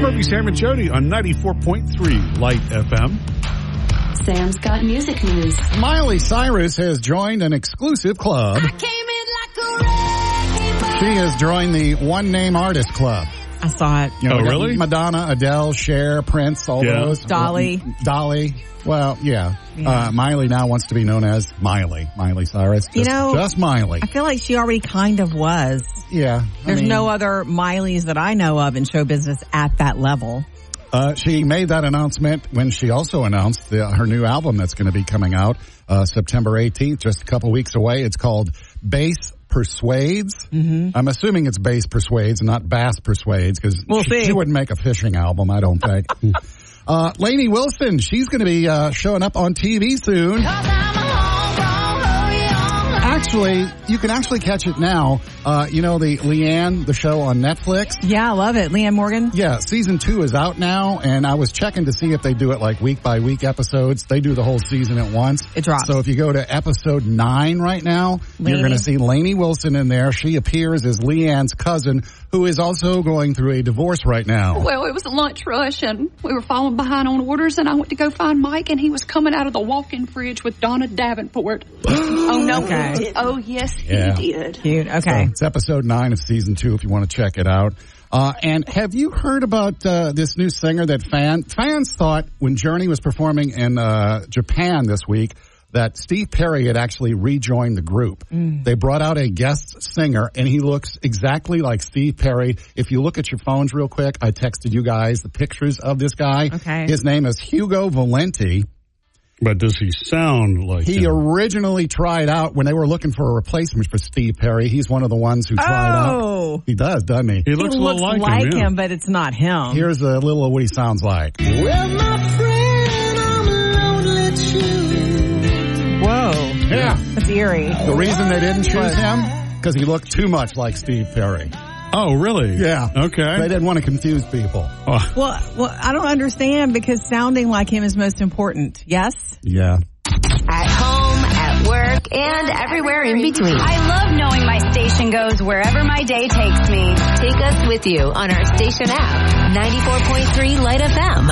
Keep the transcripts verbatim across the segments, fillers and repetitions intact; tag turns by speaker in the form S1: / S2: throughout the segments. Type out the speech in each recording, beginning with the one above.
S1: Murphy, Sam, and Jody on ninety-four point three Light F M.
S2: Sam's got music news.
S3: Miley Cyrus has joined an exclusive club.
S2: I came in like a wrecking ball.
S3: She has joined the One Name Artist Club.
S4: I saw it.
S3: You know,
S1: Oh,
S3: we got
S1: really?
S3: Madonna, Adele, Cher, Prince, all
S1: Yeah.
S3: those.
S4: Dolly.
S3: Dolly. Well, yeah.
S4: Yeah.
S3: Uh, Miley now wants to be known as Miley. Miley Cyrus. Just,
S4: You know,
S3: just Miley.
S4: I feel like she already kind of was.
S3: Yeah. I
S4: There's
S3: mean,
S4: no other Mileys that I know of in show business at that level.
S3: Uh, she made that announcement when she also announced the, her new album that's going to be coming out uh, September eighteenth, just a couple weeks away. It's called Bass Persuades. Mm-hmm. I'm assuming it's Bass Persuades, not Bass Persuades, because
S4: We'll
S3: she,
S4: see.
S3: she wouldn't make a fishing album, I don't think. uh, Lainey Wilson, she's going to be uh, showing up on T V soon. Actually, you can actually catch it now. Uh, you know, the Leanne, the show on Netflix?
S4: Yeah, I love it. Leanne Morgan?
S3: Yeah, season two is out now, and I was checking to see if they do it like week by week episodes. They do the whole season at once.
S4: It drops.
S3: So if you go to episode nine right now,
S4: Lainey.
S3: you're going to see Lainey Wilson in there. She appears as Leanne's cousin, who is also going through a divorce right now.
S5: Well, it was a lunch rush, and we were falling behind on orders, and I went to go find Mike, and he was coming out of the walk-in fridge with Donna Davenport. Oh, no,
S4: Okay.
S5: he did. Oh, yes, he
S3: Yeah.
S5: did.
S4: Cute. Okay.
S3: So it's episode nine of season two if you want to check it out. Uh, and have you heard about uh, this new singer that fan, fans thought when Journey was performing in uh, Japan this week that Steve Perry had actually rejoined the group. Mm. They brought out a guest singer, and he looks exactly like Steve Perry. If you look at your phones real quick, I texted you guys the pictures of this guy.
S4: Okay.
S3: His name is Hugo Valenti.
S1: But does he sound like
S3: He
S1: him?
S3: originally tried out when they were looking for a replacement for Steve Perry. He's one of the ones who tried
S4: Oh.
S3: out. He does, doesn't he?
S1: He looks
S4: He
S1: a little
S4: looks
S1: like,
S4: like
S1: him. yeah.
S4: him, but it's not him.
S3: Here's a little of what he sounds like.
S6: Well, my friend, I'm a lonely tune.
S4: Whoa.
S3: Yeah.
S4: That's eerie.
S3: The reason they didn't choose him, because he looked too much like Steve Perry.
S1: Oh, really?
S3: Yeah.
S1: Okay.
S3: They didn't want to confuse people.
S1: Oh,
S4: Well, well, I don't understand because sounding like him is most important. Yes?
S3: Yeah.
S7: At home, at work, and everywhere in between.
S8: I love knowing my station goes wherever my day takes me.
S7: Take us with you on our station app, ninety-four point three Light F M.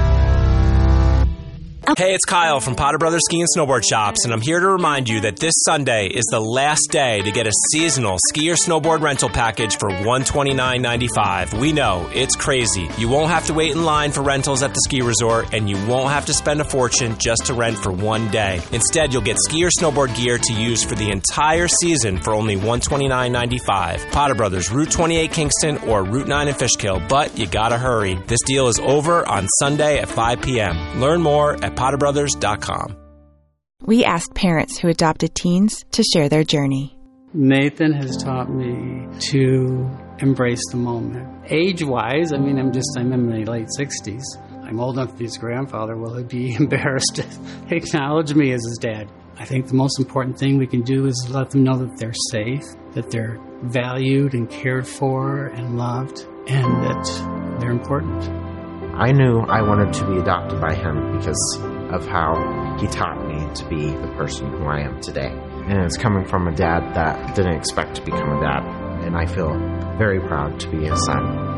S9: Hey, it's Kyle from Potter Brothers Ski and Snowboard Shops, and I'm here to remind you that this Sunday is the last day to get a seasonal ski or snowboard rental package for one hundred twenty-nine ninety-five. We know, it's crazy. You won't have to wait in line for rentals at the ski resort, and you won't have to spend a fortune just to rent for one day. Instead, you'll get ski or snowboard gear to use for the entire season for only one hundred twenty-nine ninety-five. Potter Brothers, Route twenty-eight Kingston or Route nine in Fishkill, but you gotta hurry. This deal is over on Sunday at five p.m. Learn more at potter brothers dot com.
S10: We asked parents who adopted teens to share their journey.
S11: Nathan has taught me to embrace the moment. Age-wise, I mean, I'm just, I'm in my late sixties. I'm old enough to be his grandfather. Will he be embarrassed to acknowledge me as his dad? I think the most important thing we can do is let them know that they're safe, that they're valued and cared for and loved, and that they're important.
S12: I knew I wanted to be adopted by him because of how he taught me to be the person who I am today. And it's coming from a dad that didn't expect to become a dad. And I feel very proud to be his son.